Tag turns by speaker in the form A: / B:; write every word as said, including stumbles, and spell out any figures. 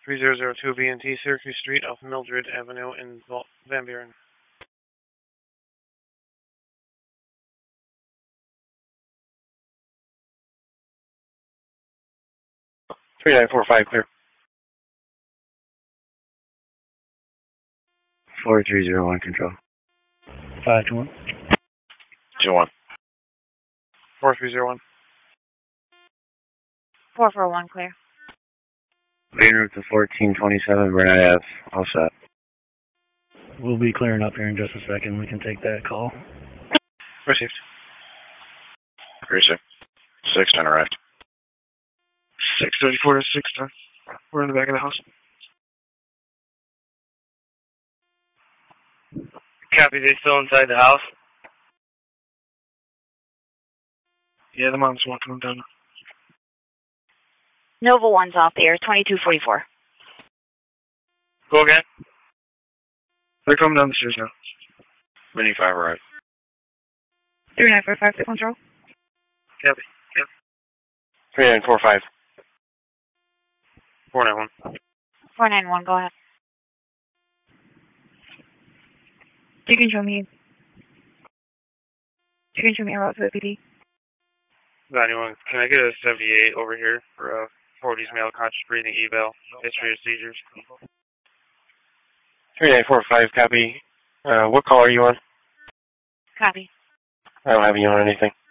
A: three zero zero two B N T, Syracuse Street off Mildred Avenue in Van Buren.
B: three nine four five, clear. four three zero one, control.
C: five two one.
B: two one.
A: four three zero one.
D: four four one, clear.
B: Main route to fourteen twenty-seven, Burnett Ave, all set.
C: We'll be clearing up here in just a second. We can take that call.
A: Received.
B: Received. six ten arrived.
A: six thirty-four to six ten. We're in the back of the house.
E: Copy, they still inside the house?
A: Yeah, the mom's walking them down.
D: Nova one's off the air, twenty-two forty-four.
E: Go again?
A: They're coming down the stairs now.
B: Mini five arrived.
D: three nine four five, control.
A: Copy. Copy.
B: three nine four five.
A: four nine one.
D: four nine one, go ahead. You can show me. You can show me a route to the P D.
A: Anyone, can I get a seventy-eight over here for a forties male conscious breathing eval, history of seizures?
B: three nine four five, copy. Uh, what call are you on?
D: Copy.
B: I don't have you on anything.